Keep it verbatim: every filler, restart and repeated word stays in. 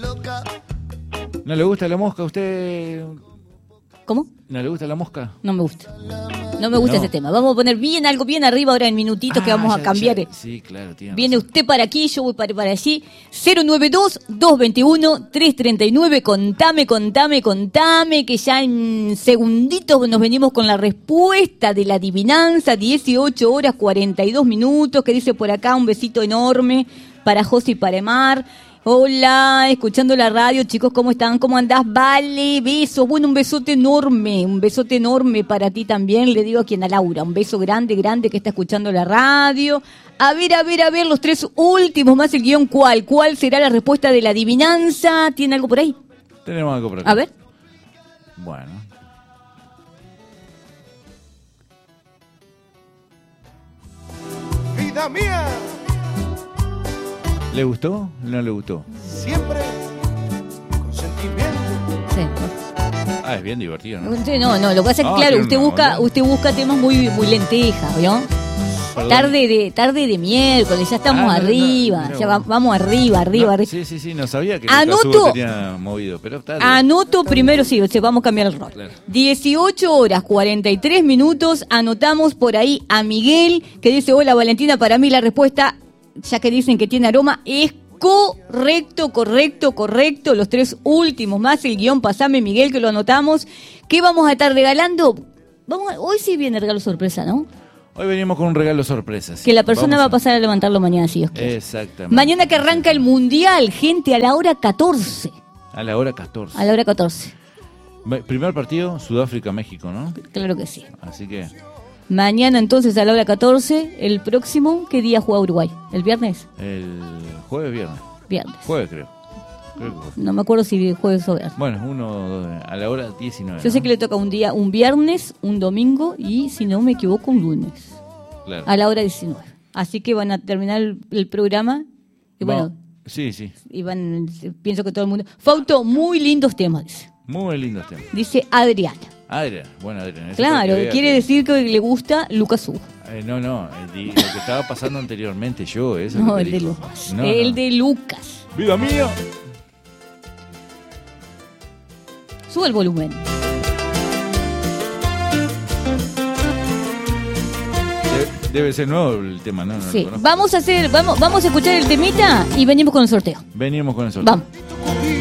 ¿No le gusta la mosca a usted? ¿Cómo? ¿No le gusta la mosca? No me gusta. No me gusta No. ese tema. Vamos a poner bien algo bien arriba ahora en minutitos Ah, que vamos ya, a cambiar. ya. Sí, claro, tiene Viene razón. usted para aquí, yo voy para, para allí. cero nueve dos, dos dos uno, tres tres nueve. Contame, contame, contame. Que ya en segunditos nos venimos con la respuesta de la adivinanza. dieciocho horas cuarenta y dos minutos. Que dice por acá un besito enorme para José y para Emar. Hola, escuchando la radio, chicos, ¿cómo están? ¿Cómo andás? Vale, besos. Bueno, un besote enorme, un besote enorme para ti también. Le digo a quien a Laura, un beso grande, grande que está escuchando la radio. A ver, a ver, a ver, los tres últimos más el guión, ¿cuál? ¿Cuál será la respuesta de la adivinanza? ¿Tiene algo por ahí? Tenemos algo por acá. A ver. Bueno. Vida mía, ¿Le gustó? ¿No le gustó? siempre con sentimiento. Sí. Ah, es bien divertido, ¿no? Usted no, no, lo que pasa es que, Ah, claro, tiene usted una busca, onda. usted busca temas muy, muy lentejas, ¿vio? Perdón. Tarde de, tarde de miércoles, ya estamos Ah, no, no, arriba, mira ya vos. va- vamos arriba, arriba, No, arriba. sí, sí, sí, no sabía que Anoto- el Casubo tenía movido, pero está bien. Anoto primero, sí, o sea, vamos a cambiar el rol. Claro. dieciocho horas cuarenta y tres minutos, anotamos por ahí a Miguel, que dice, hola Valentina, para mí la respuesta, ya que dicen que tiene aroma, es correcto, correcto, correcto. Los tres últimos más, el guión, pasame Miguel, que lo anotamos. ¿Qué vamos a estar regalando? Vamos a- hoy sí viene regalo sorpresa, ¿no? Hoy venimos con un regalo sorpresa. sí. Que la persona Vamos va a pasar a levantarlo mañana, si Dios quiere. Exactamente. Mañana que arranca el Mundial, gente, a la hora catorce. A la hora catorce. A la hora catorce, Ve- Primer partido, Sudáfrica-México, ¿no? claro que sí. Así que... Mañana entonces a la hora catorce, el próximo, ¿qué día juega Uruguay? ¿El viernes? El jueves, viernes. Viernes. Jueves, creo. Creo que jueves. No me acuerdo si jueves o viernes. Bueno, uno, dos, a la hora diecinueve. Yo sé ¿no? que le toca un día, un viernes, un domingo y, si no me equivoco, un lunes. Claro. A la hora diecinueve. Así que van a terminar el, el programa y bueno, No, sí, sí. y van, pienso que todo el mundo... Fausto, muy lindos temas, dice. Muy lindo tema. Dice Adriana. Adrián, bueno, Adrián. eso Claro, para que vea quiere que- decir que le gusta Lucas Hugo. Eh, no, no, el, di- lo que estaba pasando anteriormente yo, eso es No, lo que el de dijo. Lucas. No, el no. de Lucas. ¡Vida mía! Sube el volumen. Debe, debe ser nuevo el tema, ¿no? no lo Sí. conozco. Vamos a hacer, vamos, vamos a escuchar el temita y venimos con el sorteo. Venimos con el sorteo. Vamos.